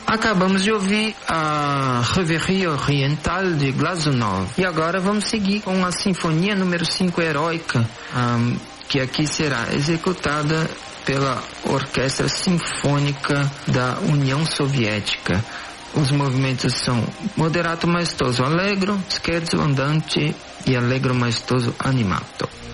Acabamos de ouvir a Reverie Orientale de Glazunov. E agora vamos seguir com a Sinfonia número 5 Heróica, que aqui será executada pela Orquestra Sinfônica da União Soviética. Os movimentos são Moderato maestoso allegro, Scherzo andante e Allegro maestoso animato.